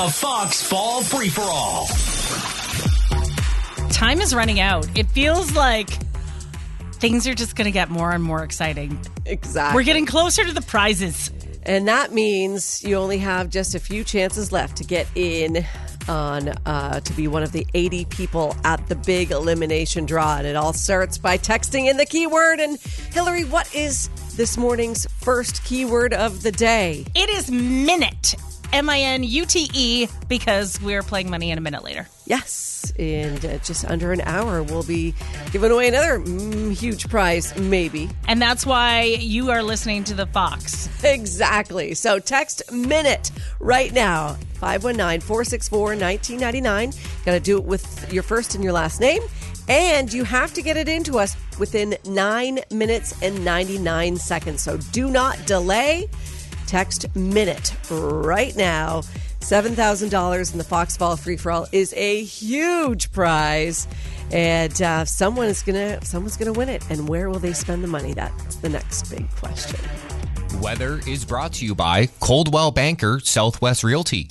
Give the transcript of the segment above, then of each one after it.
A Fox Fall Free-for-All. Time is running out. It feels like things are just going to get more and more exciting. Exactly. We're getting closer to the prizes. And that means you only have just a few chances left to get in on to be one of the 80 people at the big elimination draw. And it all starts by texting in the keyword. And Hillary, what is this morning's first keyword of the day? It is minute. MINUTE, because we're playing money in a minute later. Yes, in just under an hour, we'll be giving away another huge prize, maybe. And that's why you are listening to the Fox. Exactly. So text minute right now, 519-464-1999. Got to do it with your first and your last name. And you have to get it into us within 9 minutes and 99 seconds. So do not delay. Text minute right now. $7,000 in the Fox Fall Free-for-All is a huge prize. And someone's gonna win it. And where will they spend the money? That's the next big question. Weather is brought to you by Coldwell Banker Southwest Realty.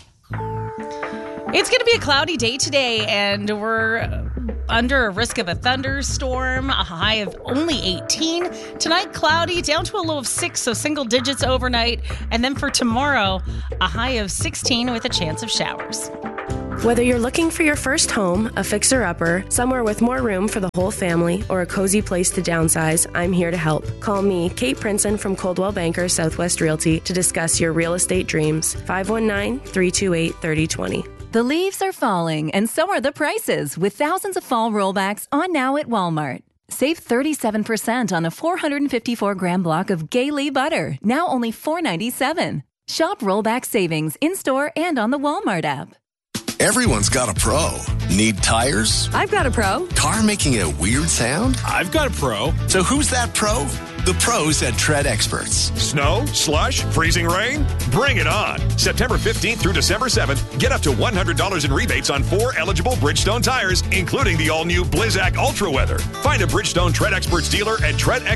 It's going to be a cloudy day today, and we're under a risk of a thunderstorm, a high of only 18. Tonight, cloudy, down to a low of 6, so single digits overnight. And then for tomorrow, a high of 16 with a chance of showers. Whether you're looking for your first home, a fixer-upper, somewhere with more room for the whole family, or a cozy place to downsize, I'm here to help. Call me, Kate Princeton from Coldwell Banker Southwest Realty, to discuss your real estate dreams. 519-328-3020. The leaves are falling, and so are the prices, with thousands of fall rollbacks on now at Walmart. Save 37% on a 454-gram block of Gaylee butter, now only $4.97. Shop rollback savings in-store and on the Walmart app. Everyone's got a pro. Need tires? I've got a pro. Car making a weird sound? I've got a pro. So who's that pro? The pros at Tread Experts. Snow, slush, freezing rain? Bring it on. September 15th through December 7th, get up to $100 in rebates on 4 eligible Bridgestone tires, including the all-new Blizzak Ultra Weather. Find a Bridgestone Tread Experts dealer at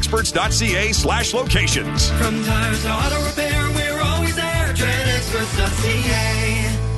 treadexperts.ca/locations. From tires to auto repair, we're always there. treadexperts.ca.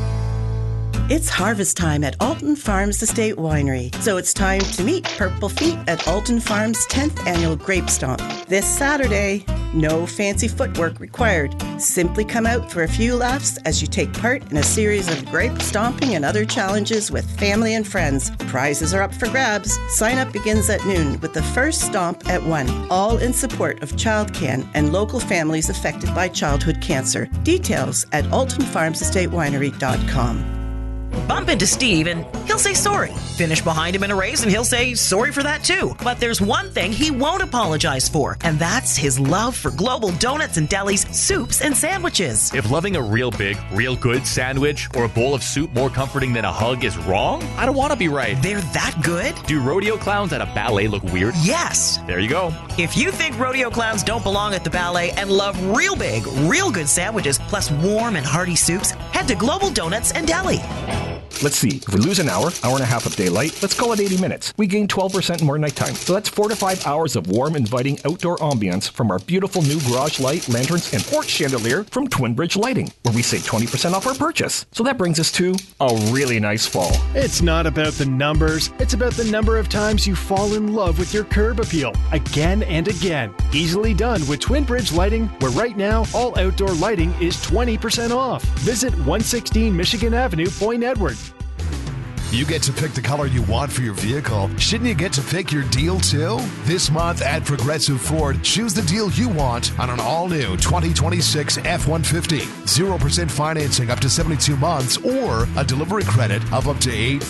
It's harvest time at Alton Farms Estate Winery, so it's time to meet Purple Feet at Alton Farms' 10th annual Grape Stomp. This Saturday, no fancy footwork required. Simply come out for a few laughs as you take part in a series of grape stomping and other challenges with family and friends. Prizes are up for grabs. Sign up begins at noon with the first stomp at 1, all in support of ChildCan and local families affected by childhood cancer. Details at altonfarmsestatewinery.com. Bump into Steve and he'll say sorry. Finish behind him in a race and he'll say sorry for that too. But there's one thing he won't apologize for, and that's his love for Global Donuts and Deli's soups and sandwiches. If loving a real big, real good sandwich or a bowl of soup more comforting than a hug is wrong, I don't want to be right. They're that good? Do rodeo clowns at a ballet look weird? Yes. There you go. If you think rodeo clowns don't belong at the ballet and love real big, real good sandwiches plus warm and hearty soups, head to Global Donuts and Deli. Let's see. If we lose an hour and a half of daylight, let's call it 80 minutes. We gain 12% more nighttime. So that's 4 to 5 hours of warm, inviting outdoor ambience from our beautiful new garage light, lanterns, and porch chandelier from Twin Bridge Lighting, where we save 20% off our purchase. So that brings us to a really nice fall. It's not about the numbers. It's about the number of times you fall in love with your curb appeal again and again. Easily done with Twin Bridge Lighting, where right now all outdoor lighting is 20% off. Visit 116 Michigan Avenue, Point Edward. You get to pick the color you want for your vehicle. Shouldn't you get to pick your deal too? This month at Progressive Ford, choose the deal you want on an all-new 2026 F-150. 0% financing up to 72 months or a delivery credit of up to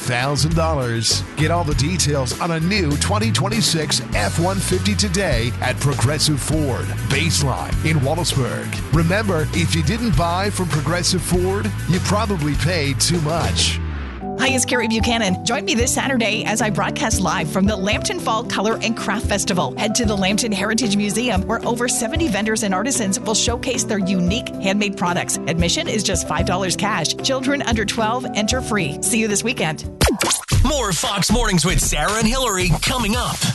$8,000. Get all the details on a new 2026 F-150 today at Progressive Ford, Baseline in Wallaceburg. Remember, if you didn't buy from Progressive Ford, you probably paid too much. Hi, it's Carrie Buchanan. Join me this Saturday as I broadcast live from the Lambton Fall Color and Craft Festival. Head to the Lambton Heritage Museum, where over 70 vendors and artisans will showcase their unique handmade products. Admission is just $5 cash. Children under 12 enter free. See you this weekend. More Fox Mornings with Sarah and Hillary coming up.